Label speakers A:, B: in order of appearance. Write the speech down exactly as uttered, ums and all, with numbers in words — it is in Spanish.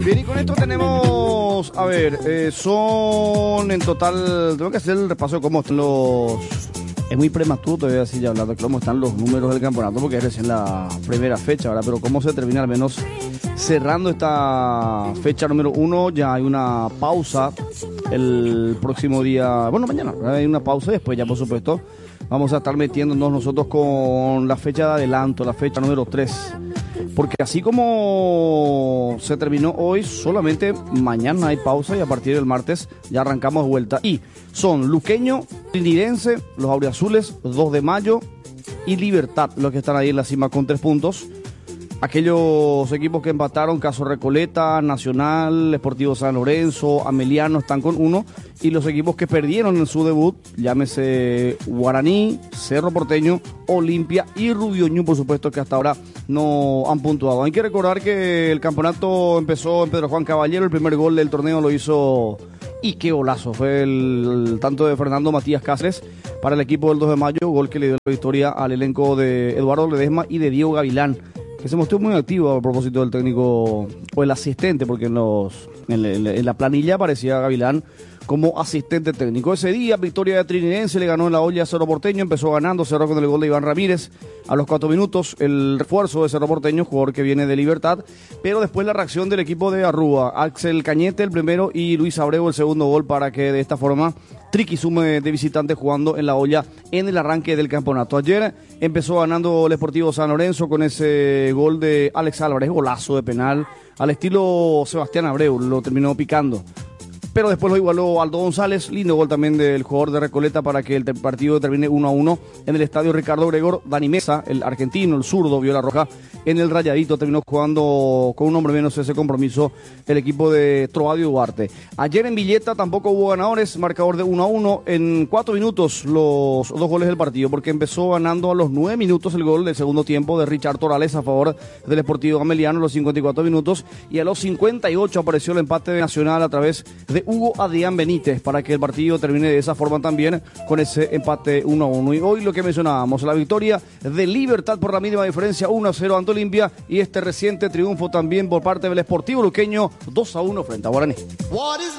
A: Bien, y con esto tenemos, a ver, eh, son en total, tengo que hacer el repaso de cómo están los... Es muy prematuro todavía así ya hablando de cómo están los números del campeonato, porque es recién la primera fecha, ¿verdad? Pero cómo se termina al menos cerrando esta fecha número uno. Ya hay una pausa el próximo día, bueno, mañana, ¿verdad? Hay una pausa y después ya, por supuesto, vamos a estar metiéndonos nosotros con la fecha de adelanto, la fecha número tres. Porque así como se terminó hoy, solamente mañana hay pausa y a partir del martes ya arrancamos de vuelta. Y son Luqueño, Trinidense, los Auriazules, dos de mayo y Libertad, los que están ahí en la cima con tres puntos. Aquellos equipos que empataron, caso Recoleta, Nacional, Sportivo San Lorenzo, Ameliano, están con uno. Y los equipos que perdieron en su debut, llámese Guaraní, Cerro Porteño, Olimpia y Rubio Ñu, por supuesto, que hasta ahora no han puntuado. Hay que recordar que el campeonato empezó en Pedro Juan Caballero, el primer gol del torneo lo hizo... Y qué golazo, fue el, el tanto de Fernando Matías Cáceres para el equipo del dos de mayo, gol que le dio la victoria al elenco de Eduardo Ledesma y de Diego Gavilán, que se mostró muy activo a propósito del técnico o el asistente, porque en, los, en, la, en la planilla aparecía Gavilán como asistente técnico. Ese día, victoria de Trinidense, le ganó en la olla a Cerro Porteño, empezó ganando, cerró con el gol de Iván Ramírez a los cuatro minutos, el refuerzo de Cerro Porteño, jugador que viene de Libertad, pero después la reacción del equipo de Arrúa, Axel Cañete el primero y Luis Abreu el segundo gol para que de esta forma Triqui sume de visitante jugando en la olla en el arranque del campeonato. Ayer empezó ganando el Sportivo San Lorenzo con ese gol de Alex Álvarez, golazo de penal, al estilo Sebastián Abreu, lo terminó picando. Pero después lo igualó Aldo González, lindo gol también del jugador de Recoleta para que el partido termine uno a uno en el estadio Ricardo Gregor. Dani Mesa, el argentino, el zurdo, vio la roja en el Rayadito, terminó jugando con un hombre menos ese compromiso el equipo de Troadio Duarte. Ayer en Villeta tampoco hubo ganadores, marcador de uno a uno, en cuatro minutos los dos goles del partido, porque empezó ganando a los nueve minutos el gol del segundo tiempo de Richard Torales a favor del Sportivo Ameliano, a los cincuenta y cuatro minutos, y a los cincuenta y ocho apareció el empate de Nacional a través de Hugo Adrián Benítez para que el partido termine de esa forma también con ese empate uno a uno. Y hoy lo que mencionábamos, la victoria de Libertad por la mínima diferencia uno a cero ante Olimpia y este reciente triunfo también por parte del Sportivo Luqueño dos a uno frente a Guaraní.